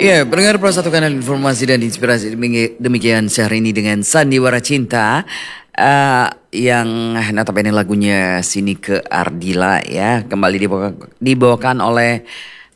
Ya, pendengar Pro Satu Kanal Informasi dan Inspirasi, demikian Syahrini dengan Sandiwara Cinta yang notabene lagunya Sini ke Ardila ya, kembali dibawakan oleh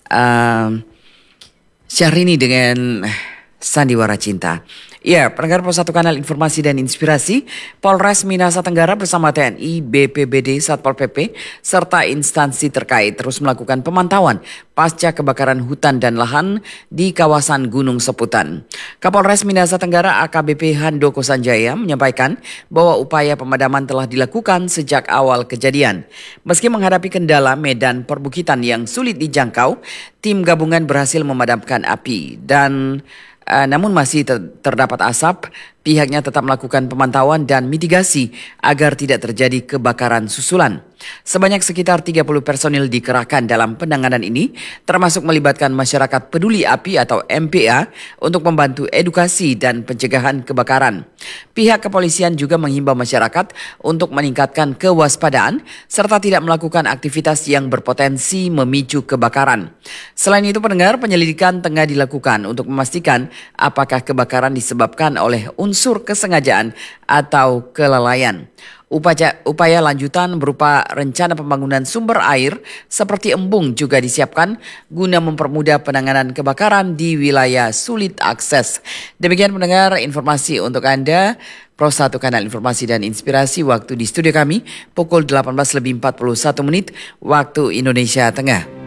Syahrini dengan Sandiwara Cinta. Ya, pendengar Pro Satu Kanal Informasi dan Inspirasi, Polres Minahasa Tenggara bersama TNI, BPBD, Satpol PP, serta instansi terkait terus melakukan pemantauan pasca kebakaran hutan dan lahan di kawasan Gunung Seputan. Kapolres Minahasa Tenggara AKBP Handoko Sanjaya menyampaikan bahwa upaya pemadaman telah dilakukan sejak awal kejadian. Meski menghadapi kendala medan perbukitan yang sulit dijangkau, tim gabungan berhasil memadamkan api dan namun masih terdapat asap, pihaknya tetap melakukan pemantauan dan mitigasi agar tidak terjadi kebakaran susulan. Sebanyak sekitar 30 personil dikerahkan dalam penanganan ini, termasuk melibatkan masyarakat peduli api atau MPA untuk membantu edukasi dan pencegahan kebakaran. Pihak kepolisian juga menghimbau masyarakat untuk meningkatkan kewaspadaan serta tidak melakukan aktivitas yang berpotensi memicu kebakaran. Selain itu, pendengar, penyelidikan tengah dilakukan untuk memastikan apakah kebakaran disebabkan oleh unsur kesengajaan atau kelalaian. Upaya lanjutan berupa rencana pembangunan sumber air seperti embung juga disiapkan guna mempermudah penanganan kebakaran di wilayah sulit akses. Demikian pendengar informasi untuk Anda. Pro 1 Kanal Informasi dan Inspirasi, waktu di studio kami pukul 18:41 waktu Indonesia Tengah.